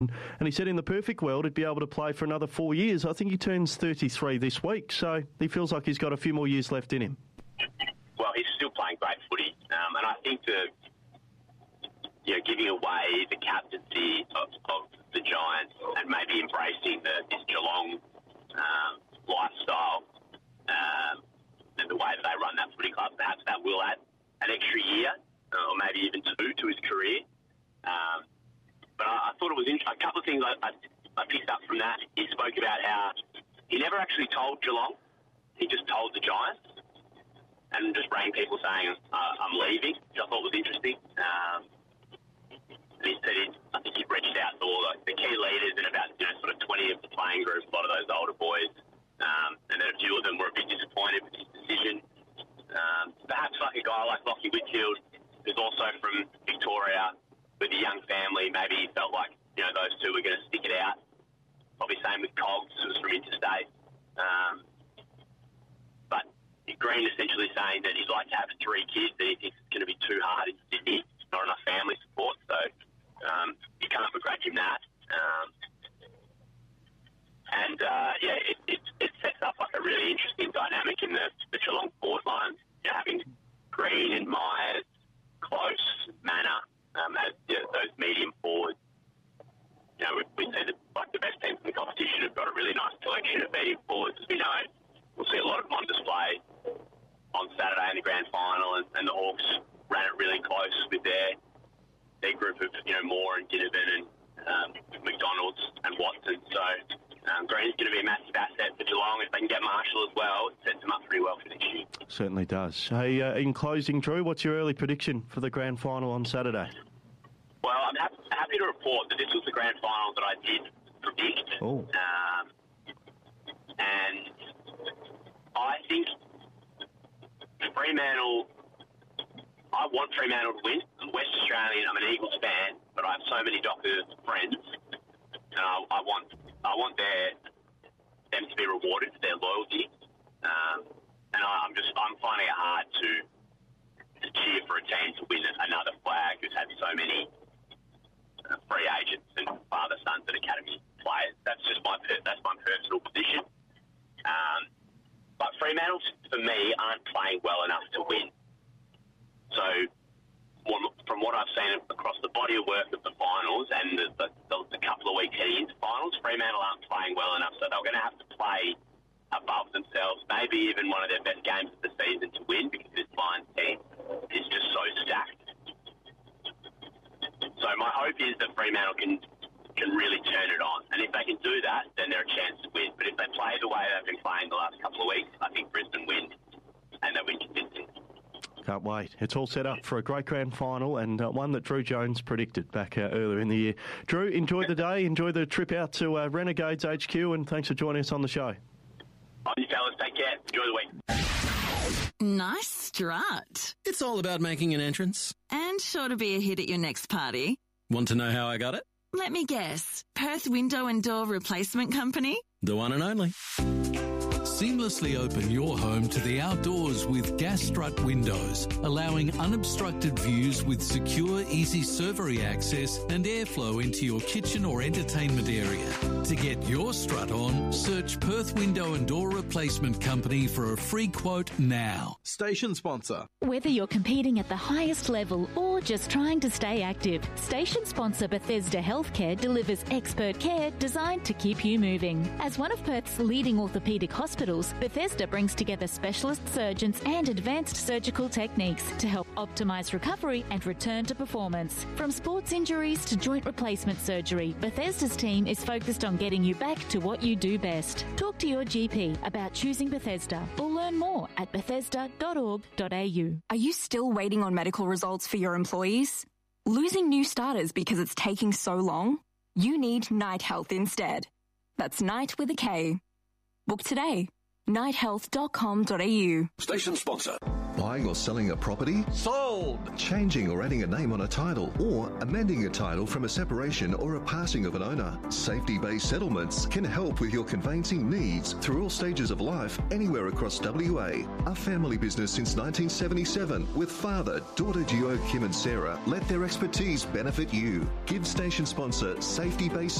And he said in the perfect world he'd be able to play for another 4 years. I think he turns 33 this week, so he feels like he's got a few more years left in him. Well, he's still playing great footy, and I think giving away the captaincy of the Giants and maybe embracing this Geelong lifestyle and the way that they run that footy club, perhaps that will add an extra year or maybe even two to his career. But I thought it was interesting. A couple of things I picked up from that. He spoke about how he never actually told Geelong. He just told the Giants and just rang people saying, I'm leaving, which I thought was interesting. And he said I think he reached out to all the key leaders and about sort of 20 of the playing group, a lot of those older boys. And then a few of them were a bit disappointed with his decision. Perhaps like a guy like Lachie Whitfield, who's also from Victoria, with a young family, maybe he felt like, those two were going to stick it out. Probably same with Cogs, who was from Interstate. But Green essentially saying that he'd like to have 3 kids, that he thinks it's going to be too hard in Sydney, not enough family support. So you can't begrudge him that. It sets up like a really interesting dynamic in the Geelong forward line. Having Green and Myers, Close, Manor, as those medium forwards. We see that the best teams in the competition have got a really nice selection of medium forwards. As we know, we'll see a lot of them on display on Saturday in the grand final, and the Hawks ran it really close with their group of Moore and Ginnivan and McDonald's and Watson. So Green's going to be a massive asset for Geelong. If they can get Marshall as well, it sets them up pretty well for next year. Certainly does. Hey, in closing, Drew, what's your early prediction for the grand final on Saturday? Well, I'm happy to report that this was the grand final that I did predict. Oh. And I think Fremantle, I want Fremantle to win. I'm West Australian, I'm an Eagles fan, but I have so many Dockers friends, and I want them to be rewarded for their loyalty. And I'm finding it hard to cheer for a team to win another flag who's had so many free agents and father, sons and academy players. That's just my personal position. But Fremantle, for me, aren't playing well enough to win. So from what I've seen across the body of work of the finals and the couple of weeks heading into finals, Fremantle aren't playing well enough, so they're going to have to play above themselves, maybe even one of their best games of the season to win, because this Lions team is just so stacked. So my hope is that Fremantle can really turn it on, and if they can do that, then they're a chance to win. But if they play the way they've been playing the last couple of weeks, I think Brisbane win, and they win convincingly. Can't wait. It's all set up for a great grand final, and one that Drew Jones predicted back earlier in the year. Drew, enjoy the day, enjoy the trip out to Renegades HQ, and thanks for joining us on the show. Oh, you fellas, take care. Enjoy the week. Nice strut. It's all about making an entrance. And sure to be a hit at your next party. Want to know how I got it? Let me guess. Perth Window and Door Replacement Company? The one and only. Seamlessly open your home to the outdoors with Gas Strut windows, allowing unobstructed views with secure, easy servery access and airflow into your kitchen or entertainment area. To get your strut on, search Perth Window and Door Replacement Company for a free quote now. Station sponsor. Whether you're competing at the highest level or just trying to stay active, station sponsor Bethesda Healthcare delivers expert care designed to keep you moving. As one of Perth's leading orthopaedic hospitals, Bethesda brings together specialist surgeons and advanced surgical techniques to help optimise recovery and return to performance. From sports injuries to joint replacement surgery, Bethesda's team is focused on getting you back to what you do best. Talk to your GP about choosing Bethesda or learn more at bethesda.org.au. Are you still waiting on medical results for your employees? Losing new starters because it's taking so long? You need Night Health instead. That's Night with a K. Book today. nighthealth.com.au. Station sponsor. Buying or selling a property? Sold! Changing or adding a name on a title, or amending a title from a separation or a passing of an owner. Safety-based settlements can help with your conveyancing needs through all stages of life, anywhere across WA. A family business since 1977 with father, daughter duo Kim and Sarah let their expertise benefit you. Give station sponsor Safety-based